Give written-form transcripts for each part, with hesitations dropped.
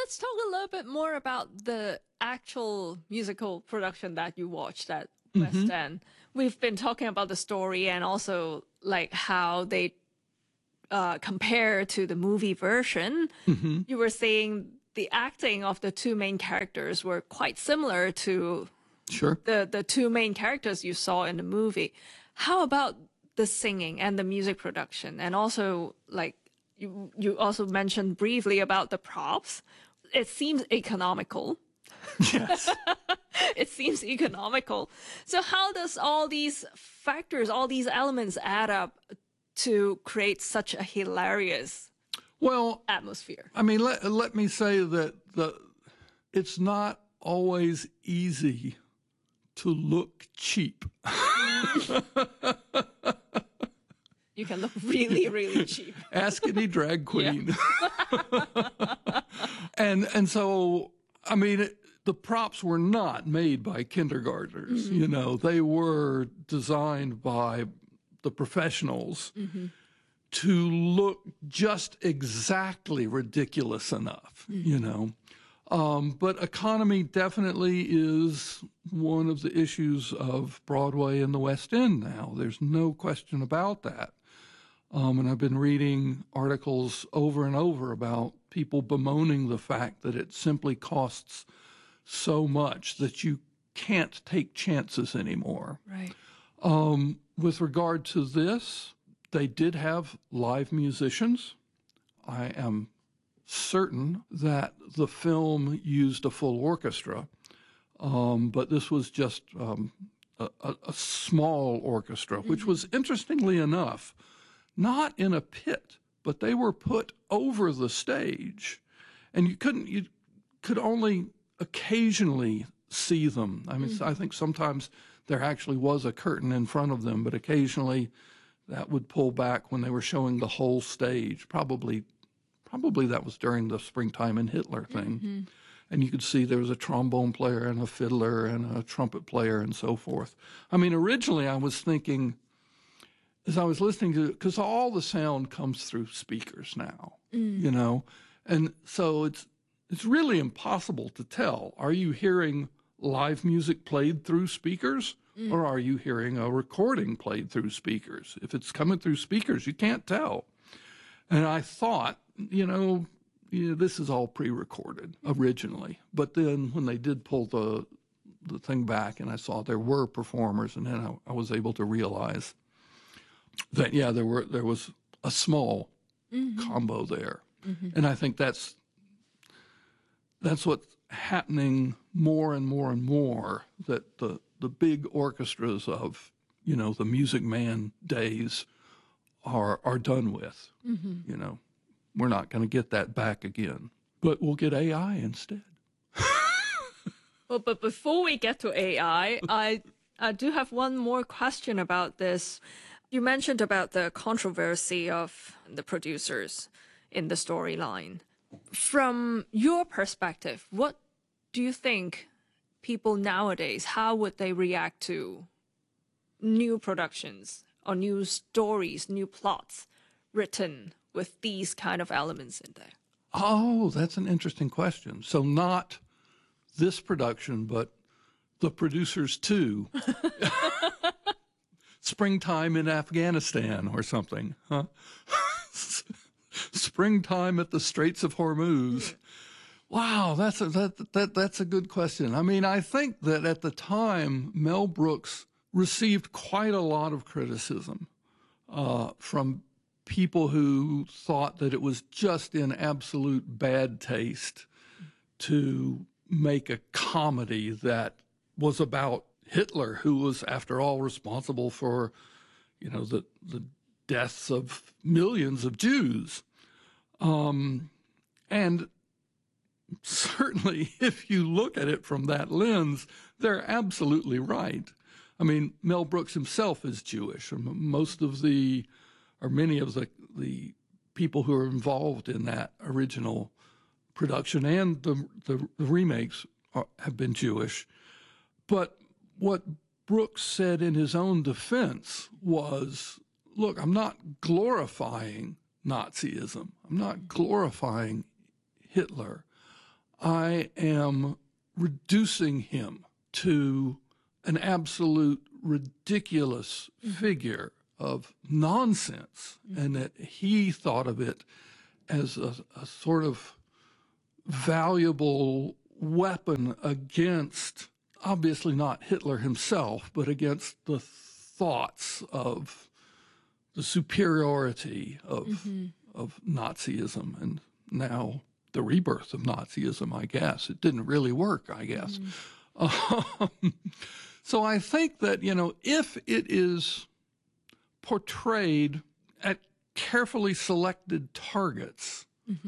let's talk a little bit more about the actual musical production that you watched at West End. We've been talking about the story and also like how they compare to the movie version. You were saying the acting of the two main characters were quite similar to the two main characters you saw in the movie. How about the singing and the music production? And also, like, you also mentioned briefly about the props. It seems economical. Yes. It seems economical. So how does all these factors, all these elements add up to create such a hilarious atmosphere? I mean, let me say that it's not always easy to look cheap. You can look really, really cheap. Ask any drag queen. And so, I mean, the props were not made by kindergartners. You know, they were designed by the professionals to look just exactly ridiculous enough, you know. But economy definitely is one of the issues of Broadway and the West End now. There's no question about that. And I've been reading articles over and over about people bemoaning the fact that it simply costs so much that you can't take chances anymore. Right. With regard to this, they did have live musicians. I am certain that the film used a full orchestra, but this was just a small orchestra, which was, interestingly enough, not in a pit, but they were put over the stage, and you could only occasionally see them. I mean, I think sometimes there actually was a curtain in front of them, but occasionally that would pull back when they were showing the whole stage. Probably that was during the Springtime in Hitler thing. And you could see there was a trombone player and a fiddler and a trumpet player and so forth. I mean, originally I was thinking, as I was listening to it, because all the sound comes through speakers now, you know, and so it's really impossible to tell. Are you hearing live music played through speakers, or are you hearing a recording played through speakers? If it's coming through speakers, you can't tell. And I thought, you know, this is all pre-recorded originally, but then when they did pull the thing back, and I saw there were performers, and then I was able to realize that, yeah, there was a small combo there. And I think that's what's happening more and more and more, that the big orchestras of, you know, the Music Man days are done with. You know, we're not going to get that back again, but we'll get AI instead. Well, but before we get to AI, I do have one more question about this. You mentioned about the controversy of the producers in the storyline. From your perspective, what do you think people nowadays, how would they react to new productions or new stories, new plots written with these kind of elements in there? Oh, that's an interesting question. So not this production, but the producers too. Springtime in Afghanistan or something, huh? Springtime at the Straits of Hormuz. Wow, that's a good question. I mean, I think that at the time, Mel Brooks received quite a lot of criticism from people who thought that it was just in absolute bad taste to make a comedy that was about Hitler, who was, after all, responsible for, you know, the deaths of millions of Jews. And certainly, if you look at it from that lens, they're absolutely right. I mean, Mel Brooks himself is Jewish. Most of many of the people who are involved in that original production and the remakes have been Jewish. But what Brooks said in his own defense was, look, I'm not glorifying Nazism. I'm not glorifying Hitler. I am reducing him to an absolute ridiculous figure of nonsense, and that he thought of it as a sort of valuable weapon against, obviously not Hitler himself, but against the thoughts of the superiority of Nazism, and now the rebirth of Nazism, I guess. It didn't really work, I guess. So I think that, if it is portrayed at carefully selected targets,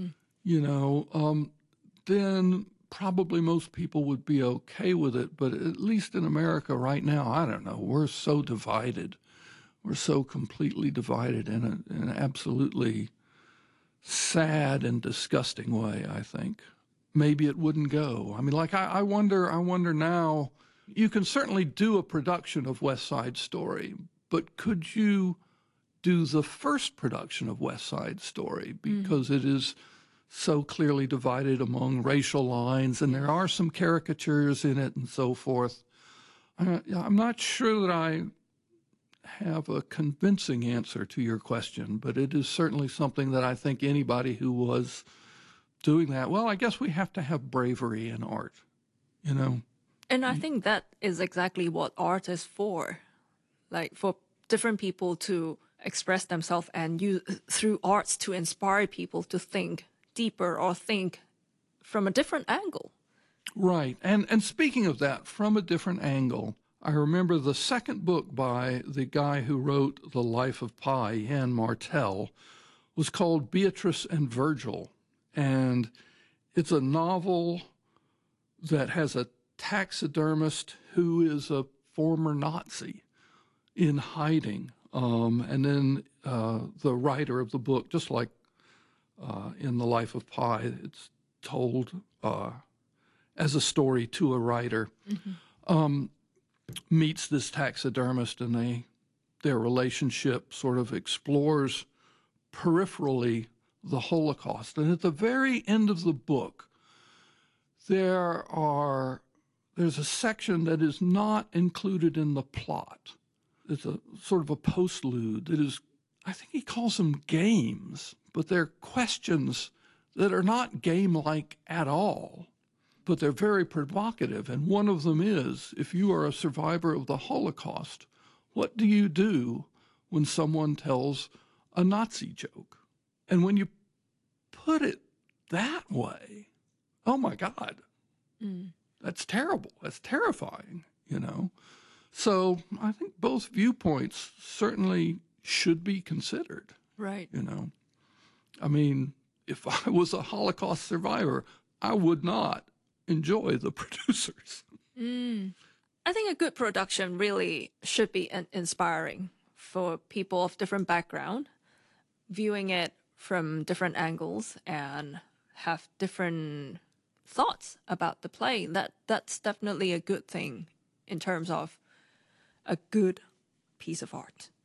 then probably most people would be okay with it. But at least in America right now, I don't know, we're so divided. We're so completely divided in an absolutely sad and disgusting way, I think. Maybe it wouldn't go. I mean, like, I wonder now, you can certainly do a production of West Side Story, but could you do the first production of West Side Story? Because it is so clearly divided among racial lines, and there are some caricatures in it and so forth. I'm not sure that I have a convincing answer to your question, but it is certainly something that I think anybody who was doing that, well, I guess we have to have bravery in art, And I think that is exactly what art is for, like for different people to express themselves and use through arts to inspire people to think deeper or think from a different angle. Right. And speaking of that, from a different angle, I remember the second book by the guy who wrote The Life of Pi, Yann Martel, was called Beatrice and Virgil. And it's a novel that has a taxidermist who is a former Nazi in hiding. And then the writer of the book, just like in The Life of Pi, it's told as a story to a writer, meets this taxidermist, and their relationship sort of explores peripherally the Holocaust. And at the very end of the book, there's a section that is not included in the plot. It's a sort of a postlude that is, I think he calls them games, but they're questions that are not game-like at all, but they're very provocative. And one of them is, if you are a survivor of the Holocaust, what do you do when someone tells a Nazi joke? And when you put it that way, oh my God, that's terrible. That's terrifying, So I think both viewpoints certainly should be considered. Right. I mean, if I was a Holocaust survivor, I would not enjoy the producers. I think a good production really should be inspiring for people of different background, viewing it from different angles and have different thoughts about the play. That's definitely a good thing in terms of a good piece of art.